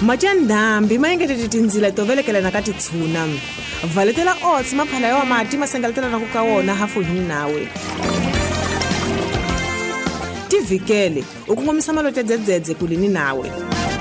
Majandambi mayengetete tindzila tovelekela nakati tshuna. Valetela oats maphala ya mati masengaletela na kukawona hafu hinawe. Tivikele ukungomisa malote dzedzedze kulini nawe.